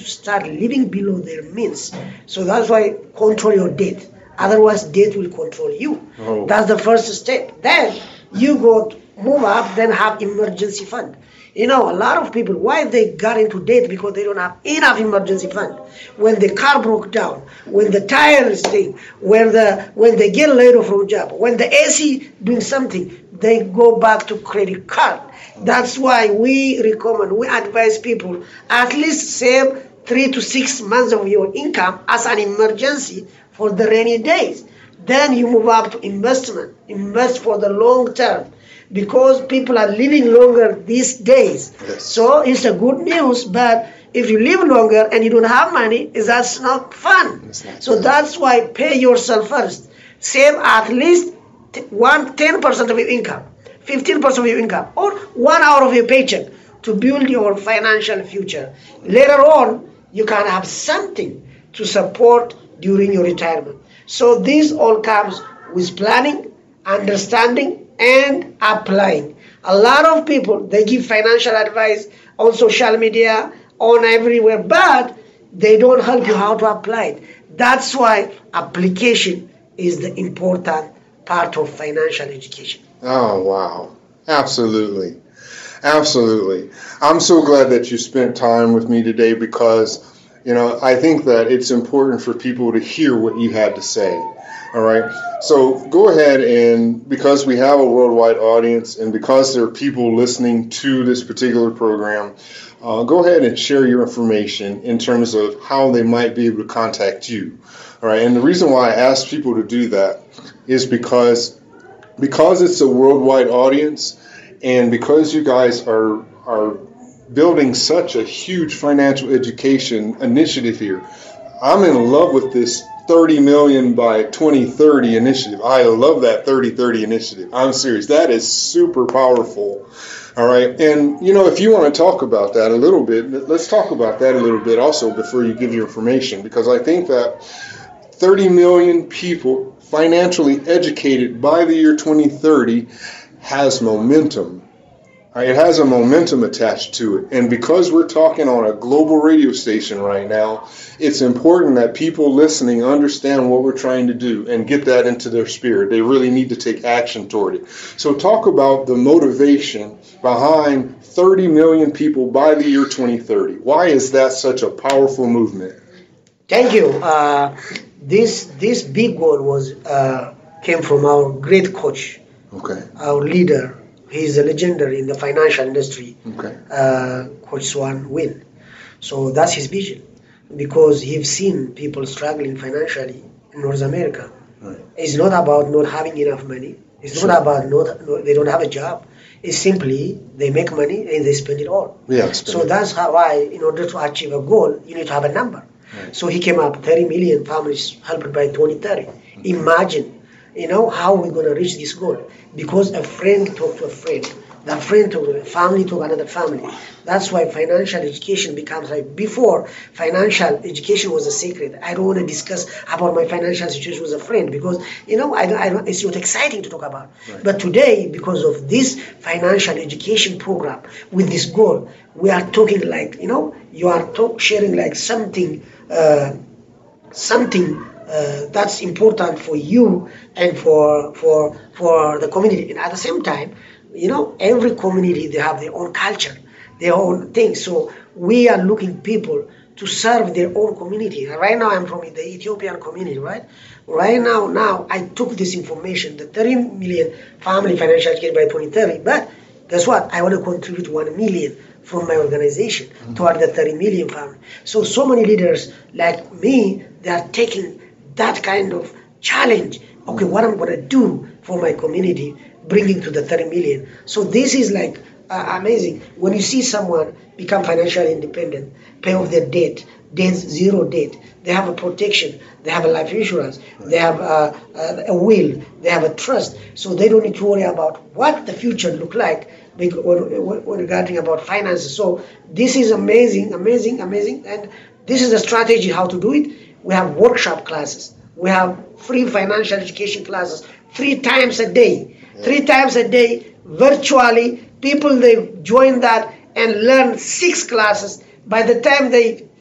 to start living below their means. So that's why control your debt. Otherwise, debt will control you. Oh. That's the first step. Then you move up, then have emergency fund. A lot of people, why they got into debt? Because they don't have enough emergency fund. When the car broke down, when the tire is thing, when they get laid off from job, when the AC doing something, they go back to credit card. That's why we advise people at least save 3 to 6 months of your income as an emergency for the rainy days. Then you move up to investment. Invest for the long term, because people are living longer these days. Yes. So it's a good news, but if you live longer and you don't have money, that's not fun. So that's why pay yourself first. Save at least 10% of your income, 15% of your income, or 1 hour of your paycheck to build your financial future. Later on, you can have something to support during your retirement. So this all comes with planning, understanding, and applying. A lot of people, they give financial advice on social media, on everywhere, but they don't help you how to apply it. That's why application is the important part of financial education. Oh, wow. Absolutely. Absolutely. I'm so glad that you spent time with me today, because I think that it's important for people to hear what you had to say. All right. So go ahead, and because we have a worldwide audience and because there are people listening to this particular program, go ahead and share your information in terms of how they might be able to contact you. All right. And the reason why I ask people to do that is because it's a worldwide audience, and because you guys are building such a huge financial education initiative here. I'm in love with this 30 million by 2030 initiative. I love that 30-30 initiative. I'm serious. That is super powerful. All right. And, if you want to talk about that a little bit, let's talk about that a little bit also before you give your information, because I think that 30 million people financially educated by the year 2030 has momentum. It has a momentum attached to it. And because we're talking on a global radio station right now, it's important that people listening understand what we're trying to do and get that into their spirit. They really need to take action toward it. So talk about the motivation behind 30 million people by the year 2030. Why is that such a powerful movement? Thank you. This big goal came from our great coach, our leader. He's a legendary in the financial industry, Coach Swan Win. So that's his vision, because he's seen people struggling financially in North America. Right. It's not about not having enough money. It's not about they don't have a job. It's simply they make money and they spend it all. So that's why, in order to achieve a goal, you need to have a number. Right. So he came up 30 million families helped by 2030. Imagine. How we're going to reach this goal? Because a friend talked to a friend, that friend talked to a family to another family. That's why financial education becomes like before. Financial education was a secret. I don't want to discuss about my financial situation with a friend because I don't, it's not exciting to talk about. Right. But today, because of this financial education program with this goal, we are talking like you are sharing like something. That's important for you and for the community. And at the same time, every community, they have their own culture, their own things. So we are looking people to serve their own community. Right now, I'm from the Ethiopian community, right? Right now I took this information, the 30 million family financial education by 2030. But guess what? I want to contribute 1 million from my organization toward the 30 million family. So many leaders like me, they are taking that kind of challenge. Okay, what I'm going to do for my community, bringing to the 30 million. So this is like amazing. When you see someone become financially independent, pay off their debt, zero debt, they have a protection, they have a life insurance, they have a will, they have a trust. So they don't need to worry about what the future look like regarding about finances. So this is amazing. And this is a strategy how to do it. We have workshop classes. We have free financial education classes 3 times a day. 3 times a day, virtually. People, they join that and learn 6 classes. By the time they